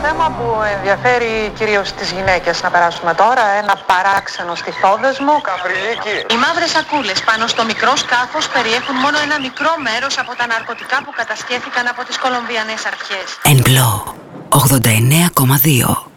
θέμα που ενδιαφέρει κυρίως τις γυναίκες να περάσουμε τώρα, ένα παράξενο στιχόδεσμο. Καπριλίκι. Οι μαύρες σακούλες πάνω στο μικρό σκάφος περιέχουν μόνο ένα μικρό μέρος από τα ναρκωτικά που κατασχέθηκαν από τις Κολομβιανές αρχές. Εν Μπλο 89,2.